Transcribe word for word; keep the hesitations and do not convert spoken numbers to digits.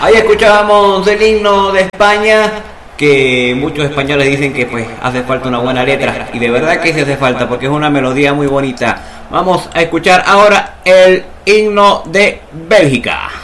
Ahí escuchábamos el himno de España, que muchos españoles dicen que pues hace falta una buena letra, y de verdad que sí hace falta, porque es una melodía muy bonita. Vamos a escuchar ahora el himno de Bélgica.